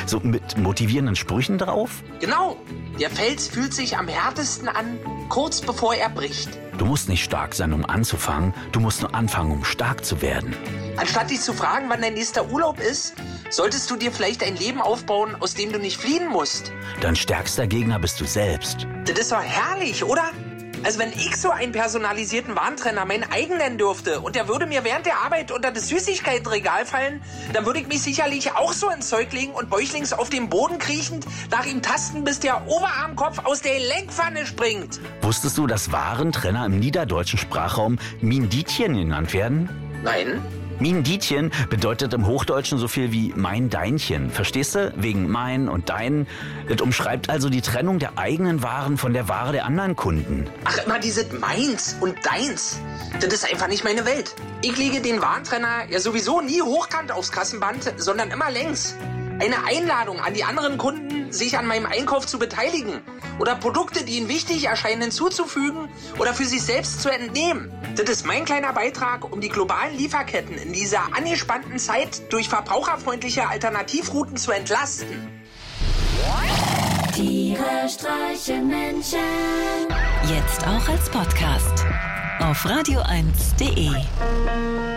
So mit motivierenden Sprüchen drauf? Genau. Der Fels fühlt sich am härtesten an, kurz bevor er bricht. Du musst nicht stark sein, um anzufangen. Du musst nur anfangen, um stark zu werden. Anstatt dich zu fragen, wann dein nächster Urlaub ist, solltest du dir vielleicht ein Leben aufbauen, aus dem du nicht fliehen musst. Dein stärkster Gegner bist du selbst. Das ist doch herrlich, oder? Also wenn ich so einen personalisierten Warentrenner meinen eigen nennen dürfte und der würde mir während der Arbeit unter das Süßigkeitenregal fallen, dann würde ich mich sicherlich auch so ins Zeug legen und bäuchlings auf dem Boden kriechend nach ihm tasten, bis der Oberarmkopf aus der Lenkpfanne springt. Wusstest du, dass Warentrenner im niederdeutschen Sprachraum Minditchen genannt werden? Nein. Minditchen bedeutet im Hochdeutschen so viel wie mein Deinchen. Verstehst du? Wegen mein und dein. Das umschreibt also die Trennung der eigenen Waren von der Ware der anderen Kunden. Ach, immer dieses meins und deins. Das ist einfach nicht meine Welt. Ich lege den Warentrenner ja sowieso nie hochkant aufs Kassenband, sondern immer längs. Eine Einladung an die anderen Kunden, sich an meinem Einkauf zu beteiligen oder Produkte, die ihnen wichtig erscheinen, hinzuzufügen oder für sich selbst zu entnehmen. Das ist mein kleiner Beitrag, um die globalen Lieferketten in dieser angespannten Zeit durch verbraucherfreundliche Alternativrouten zu entlasten. Tiere streichen Menschen. Jetzt auch als Podcast auf radio1.de.